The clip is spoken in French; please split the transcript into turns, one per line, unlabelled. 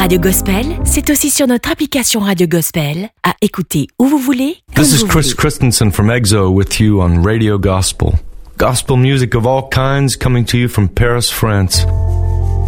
Radio Gospel, c'est aussi sur notre application Radio Gospel, à écouter où vous voulez, quand
This is
vous
Chris
voulez.
Christensen from EXO with you on Radio Gospel. Gospel music of all kinds coming to you from Paris, France.